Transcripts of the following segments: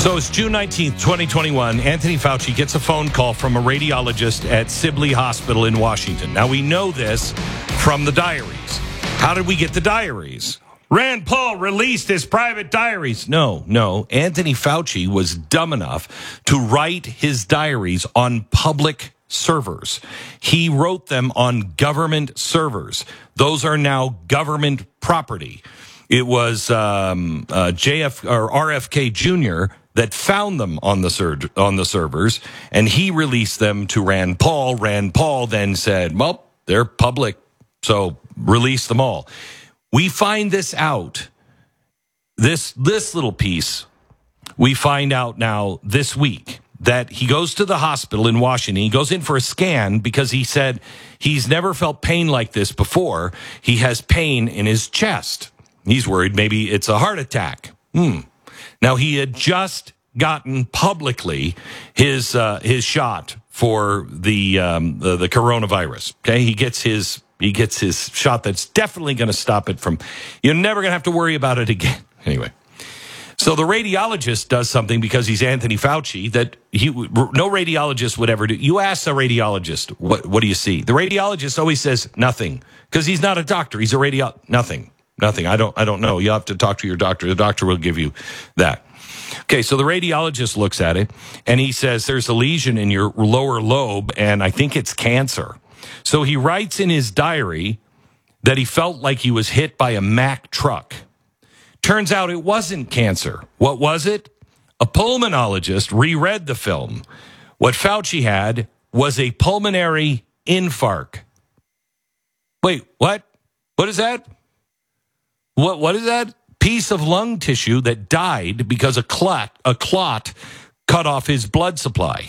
So it's June 19th, 2021. Anthony Fauci gets a phone call from a radiologist at Sibley Hospital in Washington. Now, we know this from the diaries. How did we get the diaries? Rand Paul released his private diaries. No. Anthony Fauci was dumb enough to write his diaries on public servers. He wrote them on government servers. Those are now government property. It was RFK Jr. that found them on the servers, and he released them to Rand Paul. Rand Paul then said, well, they're public, so release them all. We find this out, this little piece, we find out now this week that he goes to the hospital in Washington. He goes in for a scan because he said he's never felt pain like this before. He has pain in his chest. He's worried maybe it's a heart attack. Now, he had just gotten publicly his shot for the coronavirus. Okay, he gets his shot that's definitely going to stop it from. You're never going to have to worry about it again. Anyway, so the radiologist does something because he's Anthony Fauci that no radiologist would ever do. You ask a radiologist, what do you see? The radiologist always says nothing because he's not a doctor. He's a Nothing. I don't know. You have to talk to your doctor. The doctor will give you that. Okay, so the radiologist looks at it, and he says, there's a lesion in your lower lobe, and I think it's cancer. So he writes in his diary that he felt like he was hit by a Mack truck. Turns out it wasn't cancer. What was it? A pulmonologist reread the film. What Fauci had was a pulmonary infarct. Wait, what? What is that? What is that? Piece of lung tissue that died because a clot cut off his blood supply.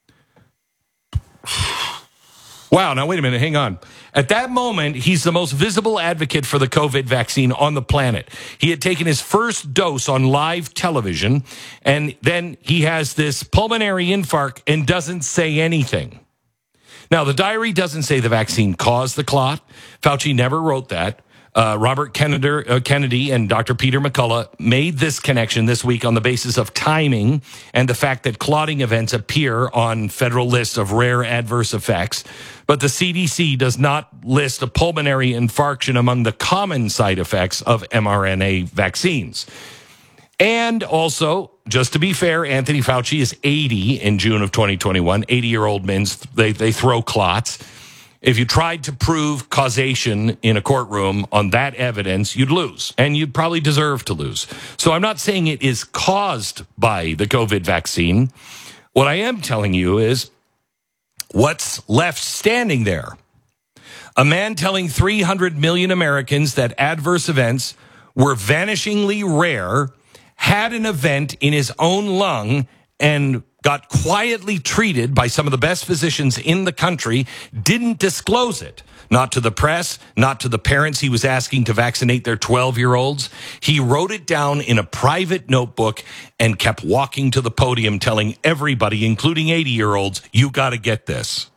Wow, now wait a minute, hang on. At that moment, he's the most visible advocate for the COVID vaccine on the planet. He had taken his first dose on live television, and then he has this pulmonary infarct and doesn't say anything. Now, the diary doesn't say the vaccine caused the clot. Fauci never wrote that. Robert Kennedy and Dr. Peter McCullough made this connection this week on the basis of timing and the fact that clotting events appear on federal lists of rare adverse effects. But the CDC does not list a pulmonary infarction among the common side effects of mRNA vaccines. And also, just to be fair, Anthony Fauci is 80 in June of 2021. 80-year-old men, they throw clots. If you tried to prove causation in a courtroom on that evidence, you'd lose, and you'd probably deserve to lose. So I'm not saying it is caused by the COVID vaccine. What I am telling you is what's left standing there. A man telling 300 million Americans that adverse events were vanishingly rare, had an event in his own lung, and got quietly treated by some of the best physicians in the country, didn't disclose it. Not to the press, not to the parents he was asking to vaccinate their 12-year-olds. He wrote it down in a private notebook and kept walking to the podium telling everybody, including 80-year-olds, you got to get this.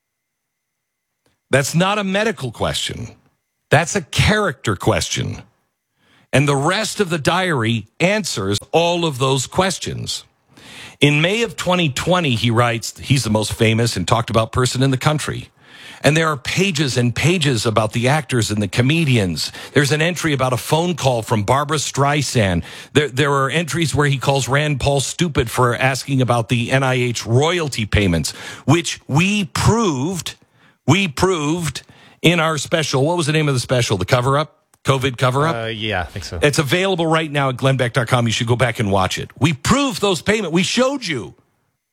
That's not a medical question. That's a character question. And the rest of the diary answers all of those questions. In May of 2020, he writes, he's the most famous and talked about person in the country. And there are pages and pages about the actors and the comedians. There's an entry about a phone call from Barbara Streisand. There are entries where he calls Rand Paul stupid for asking about the NIH royalty payments, which we proved in our special. What was the name of the special? The Cover-Up? COVID Cover-Up? Yeah, I think so. It's available right now at glennbeck.com. You should go back and watch it. We proved those payments. We showed you